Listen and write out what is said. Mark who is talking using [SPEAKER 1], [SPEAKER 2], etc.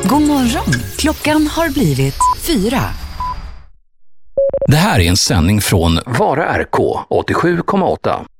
[SPEAKER 1] God morgon, klockan har blivit 4.
[SPEAKER 2] Det här är en sändning från Vara RK 87,8.